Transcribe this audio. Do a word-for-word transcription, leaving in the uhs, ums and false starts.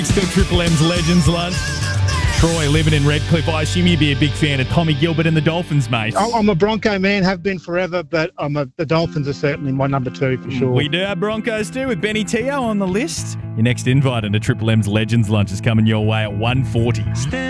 Still Triple M's Legends Lunch. Troy, living in Redcliffe, I assume you'd be a big fan of Tommy Gilbert and the Dolphins, mate. I'm I'm a Bronco man, have been forever, but I'm a, the Dolphins are certainly my number two for sure. We do have Broncos too, with Benny Teo on the list. Your next invite into Triple M's Legends Lunch is coming your way at one forty.